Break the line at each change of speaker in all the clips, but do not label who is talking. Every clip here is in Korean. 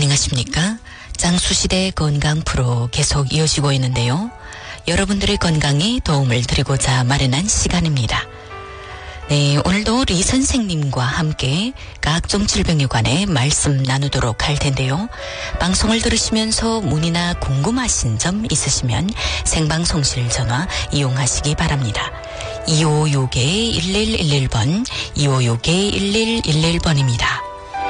안녕하십니까? 짱수시대 건강 프로 계속 이어지고 있는데요. 여러분들의 건강에 도움을 드리고자 마련한 시간입니다. 네, 오늘도 리 선생님과 함께 각종 질병에 관해 말씀 나누도록 할 텐데요. 방송을 들으시면서 문의나 궁금하신 점 있으시면 생방송실 전화 이용하시기 바랍니다. 2561-1111번, 2561-1111번입니다.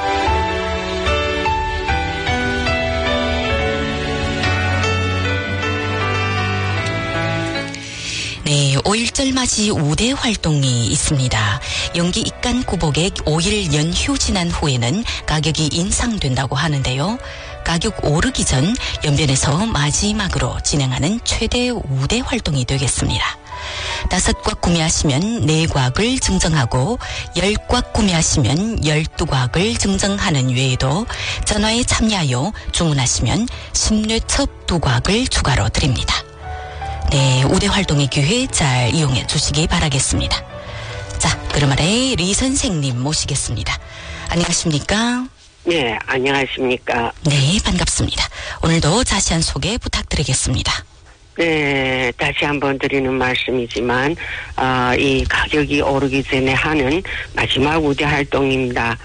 네, 5.1절 맞이 우대 활동이 있습니다. 연기 입간 구복에 5일 연휴 지난 후에는 가격이 인상된다고 하는데요. 가격 오르기 전 연변에서 마지막으로 진행하는 최대 우대 활동이 되겠습니다. 5곽 구매하시면 4곽을 증정하고 10곽 구매하시면 12곽을 증정하는 외에도 전화에 참여하여 주문하시면 10뇌첩 2곽을 추가로 드립니다. 네, 우대 활동의 기회 잘 이용해 주시기 바라겠습니다. 자, 그러면에 리 선생님 모시겠습니다. 안녕하십니까?
네, 안녕하십니까?
네, 반갑습니다. 오늘도 자세한 소개 부탁드리겠습니다.
네, 다시 한번 드리는 말씀이지만 이 가격이 오르기 전에 하는 마지막 우대 활동입니다.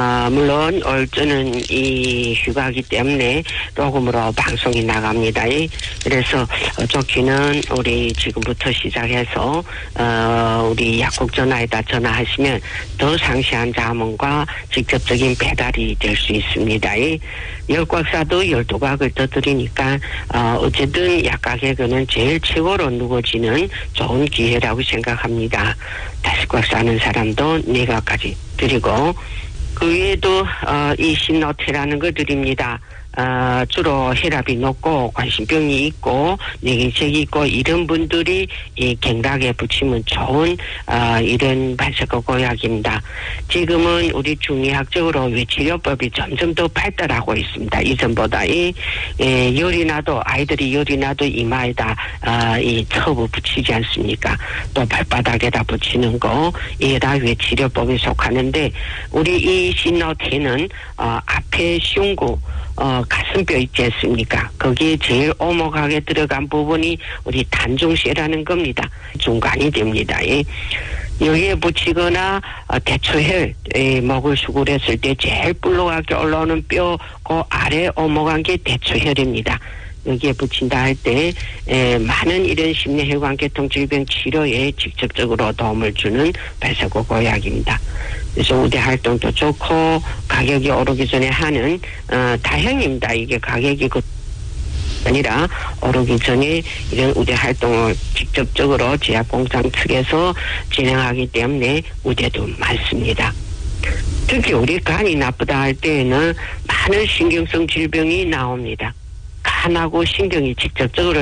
물론 올해는 이 휴가기 때문에 녹음으로 방송이 나갑니다. 그래서 좋기는 우리 지금부터 시작해서 우리 약국 전화에다 전화하시면 더 상세한 자문과 직접적인 배달이 될 수 있습니다. 10곽 사도 12곽을 더 드리니까 어쨌든 약가격은 제일 최고로 누워지는 좋은 기회라고 생각합니다. 5곽 사는 사람도 4곽까지 드리고 그 외에도 이 신노트라는 거 드립니다. 주로 혈압이 높고 관심병이 있고 뇌경색이 있고 이런 분들이 이 경락에 붙이면 좋은 이런 발색과 고약입니다. 지금은 우리 중의학적으로 외치료법이 점점 더 발달하고 있습니다. 이전보다 열이 나도 아이들이 열이 나도 이마에다 이 첩을 붙이지 않습니까? 또 발바닥에다 붙이는 거 이게 다 외치료법에 속하는데 우리 이 신노트는 앞에 흉구 가슴뼈 있지 않습니까? 거기에 제일 오목하게 들어간 부분이 우리 단중쇠라는 겁니다. 중간이 됩니다. 여기에 붙이거나 대추혈 목을 수술했을 때 제일 불룩하게 올라오는 뼈 그 아래 오목한 게 대추혈입니다. 여기에 붙인다 할 때 많은 이런 심내혈관계통 질병 치료에 직접적으로 도움을 주는 발사구 고약입니다. 그래서 우대 활동도 좋고 가격이 오르기 전에 하는 다행입니다. 이게 가격이 아니라 오르기 전에 이런 우대 활동을 직접적으로 제약공장 측에서 진행하기 때문에 우대도 많습니다. 특히 우리 간이 나쁘다 할 때에는 많은 신경성 질병이 나옵니다. 간하고 신경이 직접적으로